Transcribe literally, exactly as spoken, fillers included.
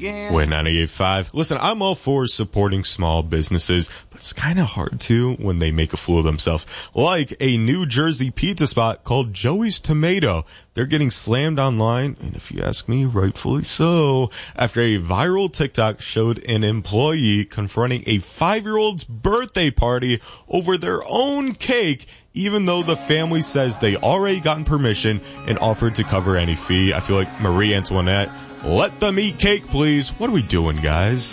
Win ninety-eight point five. Listen, I'm all for supporting small businesses, but it's kind of hard to when they make a fool of themselves. Like a New Jersey pizza spot called Joey's Tomato. They're getting slammed online, and if you ask me, rightfully so, after a viral TikTok showed an employee confronting a five-year-old's birthday party over their own cake, even though the family says they already gotten permission and offered to cover any fee. I feel like Marie Antoinette, let them eat cake, please. What are we doing, guys?